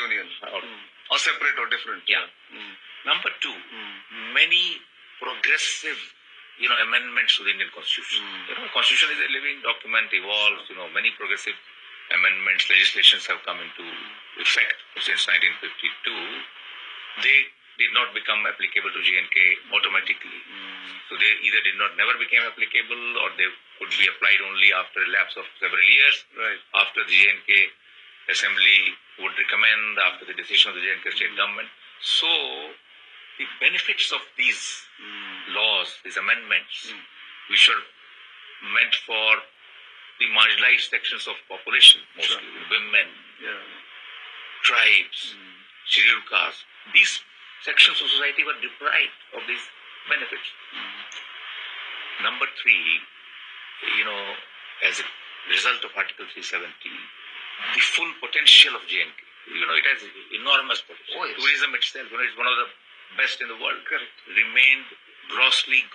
union. Or separate or different. Yeah. Number two, many progressive, amendments to the Indian Constitution. Constitution is a living document, evolves, many progressive amendments, legislations have come into effect since 1952. They did not become applicable to J&K automatically. So they either never became applicable, or they could be applied only after a lapse of several years. Right. After the J&K Assembly would recommend, after the decision of the J&K state government. So the benefits of these laws, these amendments, which are meant for the marginalized sections of population, mostly women, tribes, scheduled castes, these sections of society were deprived of these benefits. Number three, as a result of Article 370, the full potential of J&K, it has enormous potential. Oh, yes. Tourism itself, it's one of the best in the world. Correct. Remained grossly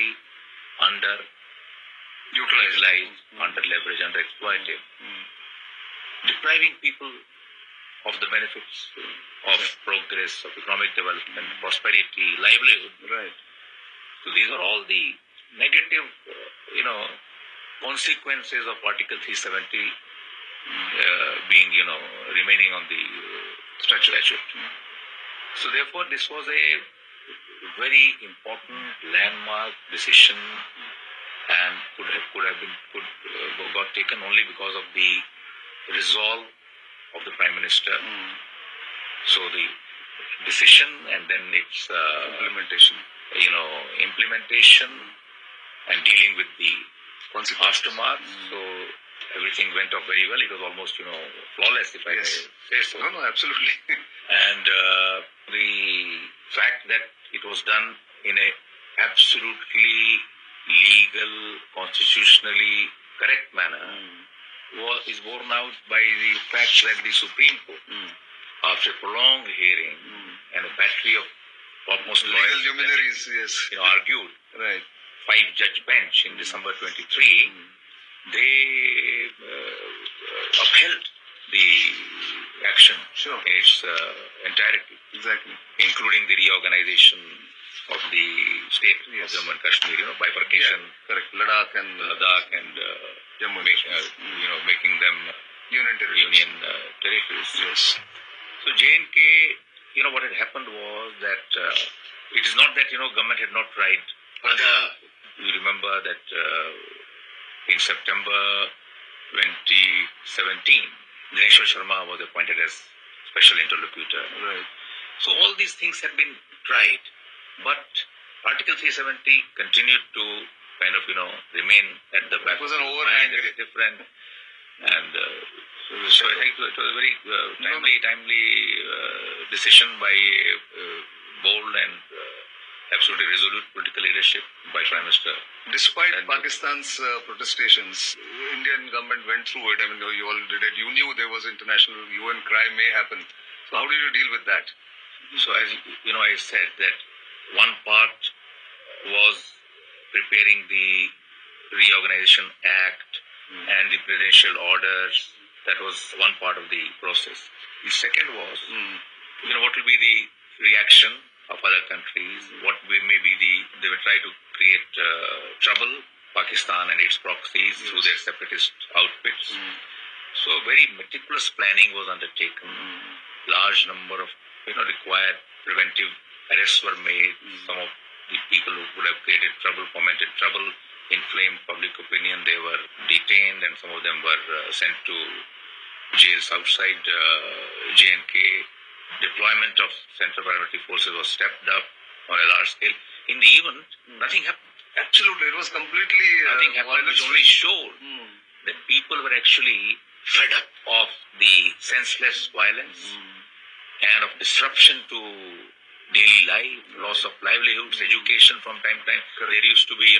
underutilized, under-leveraged, under-exploited, depriving people of the benefits of progress, of economic development, prosperity, livelihood. Right. So these are all the negative, consequences of Article 370 being, remaining on the statute. So therefore, this was a very important landmark decision, and got taken only because of the resolve of the Prime Minister. So the decision and then its implementation and dealing with the aftermath. So everything went off very well. It was almost, flawless, if I may say so. No, absolutely. And the fact that it was done in a absolutely legal, constitutionally correct manner is borne out by the fact that the Supreme Court, after a prolonged hearing and a battery of almost legal luminaries, argued, right, 5-judge bench in December 23, they upheld the action in its entirety, including the reorganization of the state of Jammu and Kashmir, bifurcation, Ladakh and Jammu, making them union territories. Yes. So J&K, what had happened was that it is not that government had not tried. You remember that in September 2017, Dineshwar Sharma was appointed as special interlocutor. Right. So all these things had been tried, but Article 370 continued to kind of, remain at the back. It was an overhang. Different. And so I think it was a very timely decision by bold and absolutely resolute political leadership by Prime Minister. Despite Pakistan's protestations, Indian government went through it. I mean, you all did it. You knew there was international UN crime may happen. So how did you deal with that? So as I said that one part was preparing the Reorganization Act and the presidential orders. That was one part of the process. The second was, what will be the reaction of other countries? What may be they will try to create trouble, Pakistan and its proxies through their separatist outfits. So very meticulous planning was undertaken. Large number of, required preventive arrests were made. Some of the people who would have created trouble, fomented trouble, inflamed public opinion, they were detained, and some of them were sent to jails outside J&K. Deployment of Central Paramilitary Forces was stepped up on a large scale. In the event, nothing happened. Absolutely, it was completely nothing happened, which only showed that people were actually fed up of the senseless violence and of disruption to daily life, loss of livelihoods, education from time to time. There used to be,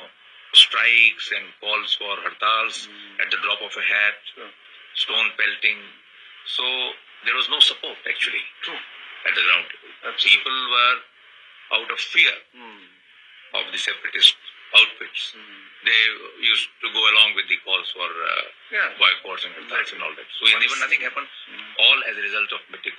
strikes and calls for hartals at the drop of a hat, stone pelting. So there was no support actually at the ground. People were out of fear of the separatist outfits. They used to go along with the calls for boycotts and hartals and all that. So in the end, nothing happened. All as a result of meticulous